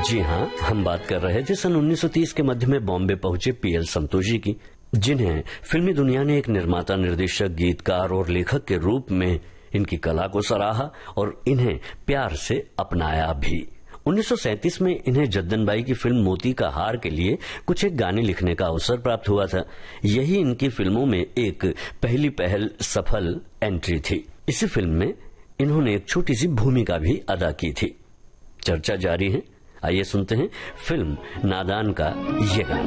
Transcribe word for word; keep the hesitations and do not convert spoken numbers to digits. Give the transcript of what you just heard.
जी हाँ, हम बात कर रहे थे सन उन्नीस सौ तीस के मध्य में बॉम्बे पहुंचे पीएल संतोषी की, जिन्हें फिल्मी दुनिया ने एक निर्माता, निर्देशक, गीतकार और लेखक के रूप में इनकी कला को सराहा और इन्हें प्यार से अपनाया भी। उन्नीस सौ सैंतीस में इन्हें जद्दन बाई की फिल्म मोती का हार के लिए कुछ एक गाने लिखने का अवसर प्राप्त हुआ था। यही इनकी फिल्मों में एक पहली पहल सफल एंट्री थी। इसी फिल्म में इन्होंने एक छोटी सी भूमिका भी अदा की थी। चर्चा जारी है, आइए सुनते हैं फिल्म नादान का ये गाना।